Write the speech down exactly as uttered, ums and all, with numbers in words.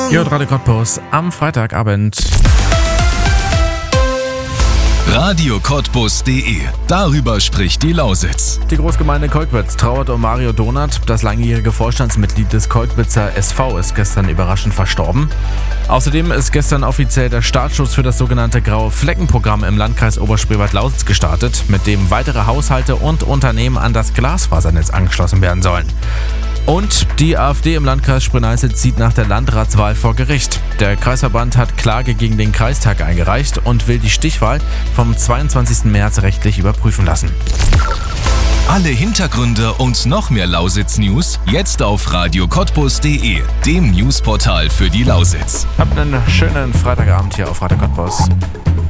Ihr hört Radio Cottbus am Freitagabend. Radio Cottbus punkt de. Darüber spricht die Lausitz. Die Großgemeinde Kolkwitz trauert um Mario Donath. Das langjährige Vorstandsmitglied des Kolkwitzer S V ist gestern überraschend verstorben. Außerdem ist gestern offiziell der Startschuss für das sogenannte Graue Fleckenprogramm im Landkreis Oberspreewald-Lausitz gestartet, mit dem weitere Haushalte und Unternehmen an das Glasfasernetz angeschlossen werden sollen. Und die AfD im Landkreis Spree-Neiße zieht nach der Landratswahl vor Gericht. Der Kreisverband hat Klage gegen den Kreistag eingereicht und will die Stichwahl vom zweiundzwanzigsten März rechtlich überprüfen lassen. Alle Hintergründe und noch mehr Lausitz-News jetzt auf Radio Cottbus punkt de, dem Newsportal für die Lausitz. Habt einen schönen Freitagabend hier auf Radio Cottbus.